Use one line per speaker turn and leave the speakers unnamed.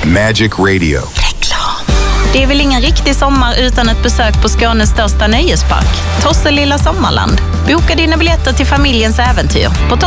Magic Radio.
Det är väl ingen riktig sommar utan ett besök på Skånes största nöjespark, Tosselilla Sommarland. Boka dina biljetter till familjens äventyr på